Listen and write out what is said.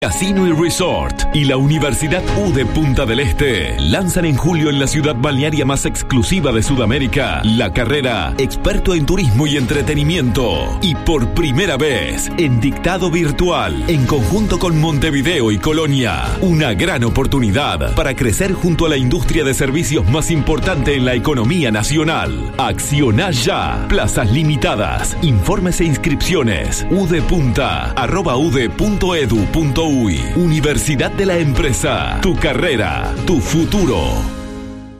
Casino y Resort y la Universidad U de Punta del Este lanzan en julio en la ciudad balnearia más exclusiva de Sudamérica la carrera Experto en Turismo y Entretenimiento. Y por primera vez en dictado virtual, en conjunto con Montevideo y Colonia, una gran oportunidad para crecer junto a la industria de servicios más importante en la economía nacional. Acciona ya. Plazas limitadas. Informes e inscripciones. udepunta@ude.edu.uy. Universidad de la Empresa. Tu carrera, tu futuro.